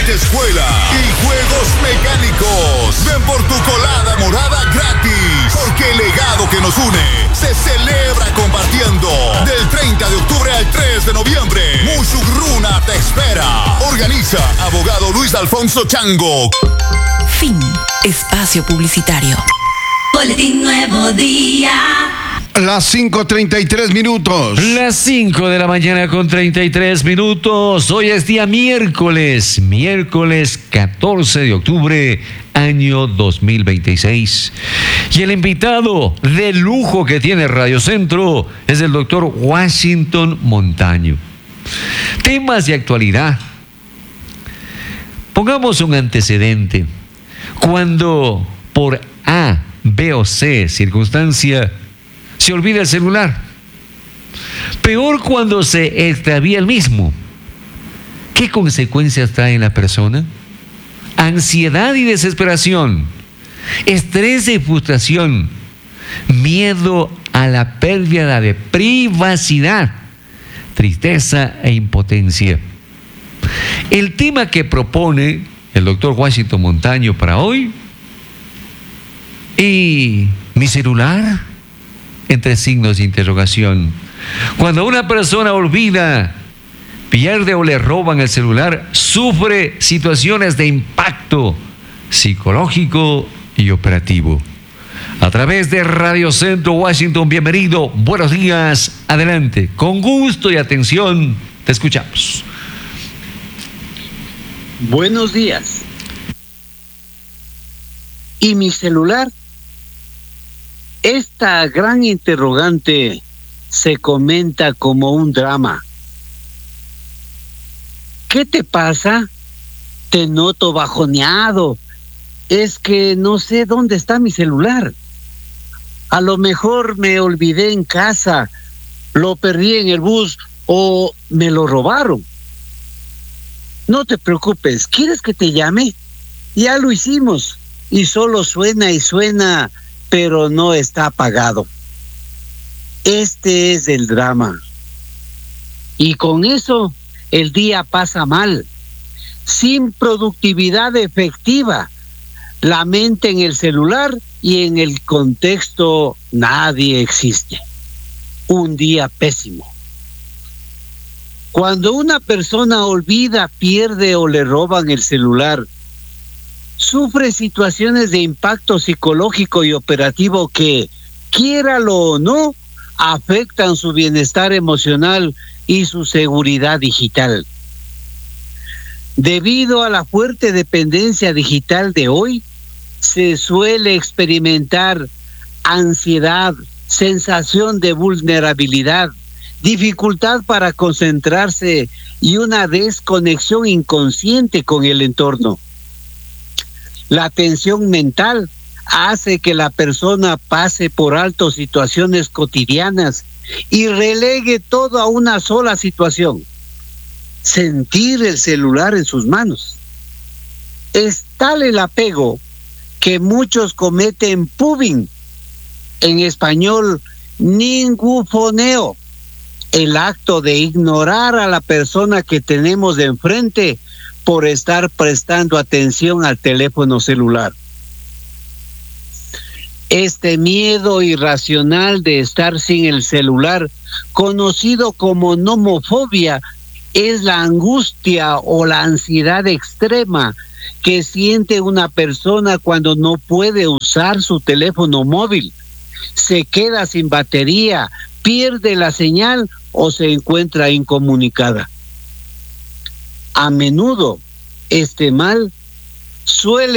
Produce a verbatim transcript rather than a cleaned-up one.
escuela y juegos mecánicos. Ven por tu colada morada gratis, porque el legado que nos une se celebra compartiendo. Del treinta de octubre al tres de noviembre, Musugruna te espera. Organiza abogado Luis Alfonso Chango. Fin. Espacio publicitario. Boletín Nuevo Día. Las cinco treinta y tres minutos. Las cinco de la mañana con treinta y tres minutos. Hoy es día miércoles, miércoles catorce de octubre, año dos mil veintiséis. Y el invitado de lujo que tiene Radio Centro es el doctor Washington Montaño. Temas de actualidad. Pongamos un antecedente. Cuando por A, B o C circunstancia se olvida el celular. Peor cuando se extravía el mismo. ¿Qué consecuencias trae en la persona? Ansiedad y desesperación, estrés y frustración, miedo a la pérdida de privacidad, tristeza e impotencia. El tema que propone el doctor Washington Montaño para hoy: ¿y mi celular? Entre signos de interrogación. Cuando una persona olvida, pierde o le roban el celular, sufre situaciones de impacto psicológico y operativo. A través de Radio Centro Washington, bienvenido, buenos días, adelante, con gusto y atención, te escuchamos. Buenos días. ¿Y mi celular? Esta gran interrogante se comenta como un drama. ¿Qué te pasa? Te noto bajoneado. Es que no sé dónde está mi celular. A lo mejor me olvidé en casa, lo perdí en el bus o me lo robaron. No te preocupes, ¿quieres que te llame? Ya lo hicimos y solo suena y suena, pero no está apagado. Este es el drama. Y con eso el día pasa mal, sin productividad efectiva, la mente en el celular y en el contexto nadie existe. Un día pésimo. Cuando una persona olvida, pierde o le roban el celular, sufre situaciones de impacto psicológico y operativo que, quiéralo o no, afectan su bienestar emocional y su seguridad digital. Debido a la fuerte dependencia digital de hoy, se suele experimentar ansiedad, sensación de vulnerabilidad, dificultad para concentrarse y una desconexión inconsciente con el entorno. La tensión mental hace que la persona pase por alto situaciones cotidianas y relegue todo a una sola situación: sentir el celular en sus manos. Es tal el apego que muchos cometen pubbing, en español ningufoneo, el acto de ignorar a la persona que tenemos de enfrente por estar prestando atención al teléfono celular. Este miedo irracional de estar sin el celular, conocido como nomofobia, es la angustia o la ansiedad extrema que siente una persona cuando no puede usar su teléfono móvil, se queda sin batería, pierde la señal o se encuentra incomunicada. A menudo, este mal suele